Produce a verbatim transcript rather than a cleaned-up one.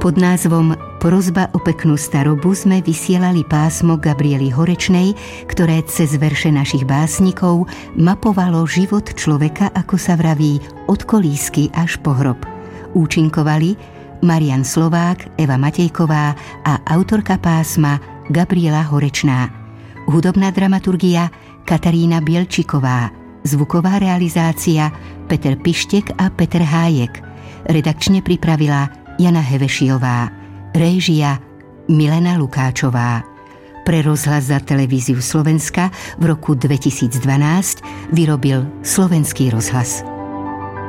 Pod názvom Prosba o peknú starobu sme vysielali pásmo Gabriely Horečnej, ktoré cez verše našich básnikov mapovalo život človeka, ako sa vraví, od kolísky až po hrob. Účinkovali Marian Slovák, Eva Matejková a autorka pásma Gabriela Horečná. Hudobná dramaturgia Katarína Bielčiková. Zvuková realizácia Peter Pištek a Peter Hájek. Redakčne pripravila Jana Hevešiová. Réžia Milena Lukáčová. Pre rozhlas za televíziu Slovenska v roku dvetisícdvanásť vyrobil Slovenský rozhlas.